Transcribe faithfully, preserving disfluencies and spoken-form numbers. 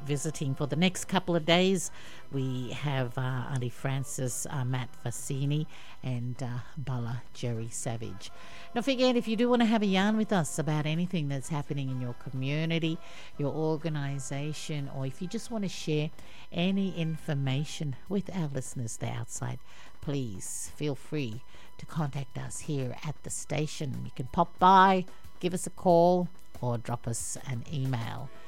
visiting for the next couple of days. We have uh, Auntie Frances, uh, Matt Fassini, and uh, Bala Jerry Savage. Don't forget, if you do want to have a yarn with us about anything that's happening in your community, your organisation, or if you just want to share any information with our listeners there outside, please feel free to contact us here at the station. You can pop by, give us a call, or drop us an email.